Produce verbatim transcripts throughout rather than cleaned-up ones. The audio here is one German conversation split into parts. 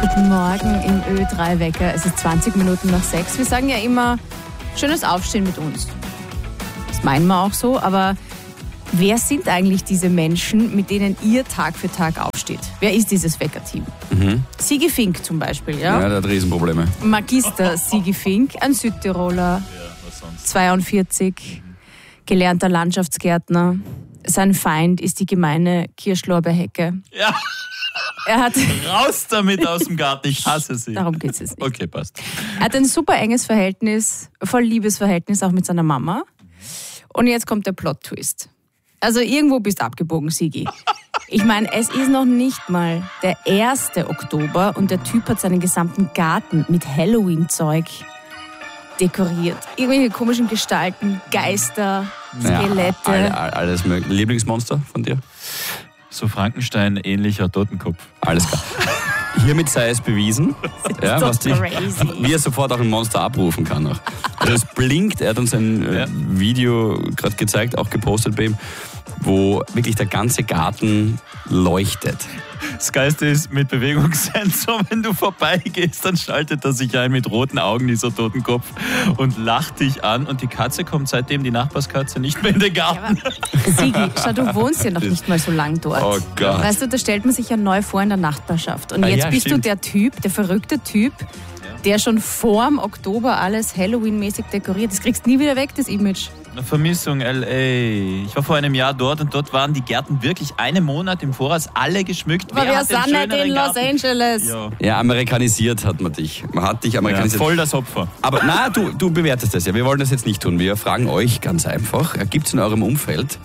Guten Morgen im Ö drei Wecker. Es ist zwanzig Minuten nach sechs. Wir sagen ja immer, schönes Aufstehen mit uns. Das meinen wir auch so, aber wer sind eigentlich diese Menschen, mit denen ihr Tag für Tag aufsteht? Wer ist dieses Weckerteam? Mhm. Sigi Fink zum Beispiel, ja? Ja, der hat Riesenprobleme. Magister Sigi Fink, ein Südtiroler, zweiundvierzig, gelernter Landschaftsgärtner. Sein Feind ist die gemeine Kirschlorbeerhecke. Ja. Er hat Raus damit aus dem Garten, ich hasse sie. Darum geht es jetzt nicht. Okay, passt. Er hat ein super enges Verhältnis, voll Liebesverhältnis auch mit seiner Mama. Und jetzt kommt der Plot-Twist. Also irgendwo bist du abgebogen, Sigi. Ich meine, es ist noch nicht mal der erste Oktober und der Typ hat seinen gesamten Garten mit Halloween-Zeug dekoriert. Irgendwelche komischen Gestalten, Geister, Skelette. Ja, all, all, alles mögliche. Lieblingsmonster von dir? So Frankenstein-ähnlicher Totenkopf. Alles klar. Hiermit sei es bewiesen, ja, doch was die, crazy. wie er sofort auch ein Monster abrufen kann. Auch. Also es blinkt, er hat uns ein äh, Ja. Video gerade gezeigt, auch gepostet bei ihm, wo wirklich der ganze Garten leuchtet. Das Geilste ist mit Bewegungssensor, wenn du vorbeigehst, dann schaltet er sich ein mit roten Augen, dieser Totenkopf, und lacht dich an. Und die Katze kommt seitdem, die Nachbarskatze, nicht mehr in den Garten. Sigi, schau, du wohnst ja noch nicht mal so lang dort. Oh Gott. Weißt du, da stellt man sich ja neu vor in der Nachbarschaft. Und Ah, jetzt ja, bist stimmt. du der Typ, der verrückte Typ, der schon vorm Oktober alles Halloween-mäßig dekoriert. Das kriegst du nie wieder weg, das Image. Eine Vermissung, L A. Ich war vor einem Jahr dort und dort waren die Gärten wirklich einen Monat im Voraus alle geschmückt. Aber Wer wir hat den sind nicht schöneren in Los Garten? Angeles. Ja. Ja, amerikanisiert hat man dich. Man hat dich Ja, amerikanisiert. voll das Opfer. Aber na, du, du bewertest das ja. Wir wollen das jetzt nicht tun. Wir fragen euch ganz einfach, gibt es in eurem Umfeld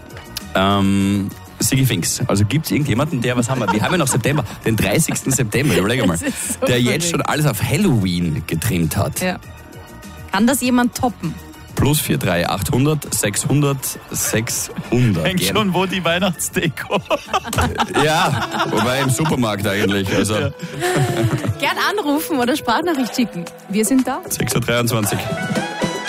ähm, Sigi Finks? Also gibt es irgendjemanden, der, was haben wir? Wir haben ja noch September, den dreißigsten September, überlege mal, Das ist so der jetzt verrückt. schon alles auf Halloween getrimmt hat. Ja. Kann das jemand toppen? Plus vier drei achthundert sechshundert sechshundert. Hängt Gern. schon, wo die Weihnachtsdeko. Ja, wobei im Supermarkt eigentlich. Also Gern anrufen oder Sprachnachricht schicken. Wir sind da. sechs Uhr dreiundzwanzig.